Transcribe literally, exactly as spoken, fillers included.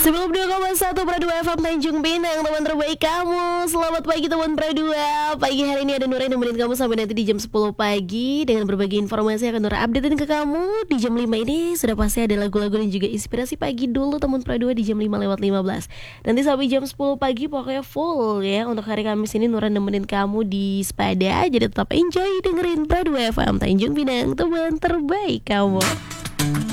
sembilan puluh dua koma satu Pradua F M Tanjung Pinang, teman terbaik kamu. Selamat pagi teman Pradua. Pagi hari ini ada Nura yang nemenin kamu sampai nanti di jam sepuluh pagi dengan berbagai informasi yang akan Nura updatein ke kamu. Di jam lima ini sudah pasti ada lagu-lagu dan juga inspirasi pagi dulu teman Pradua di jam lima lewat lima belas. Nanti sampai jam sepuluh pagi pokoknya full ya. Untuk hari Kamis ini Nura nemenin kamu di Sepada. Jadi tetap enjoy dengerin Pradua F M Tanjung Pinang, teman terbaik kamu.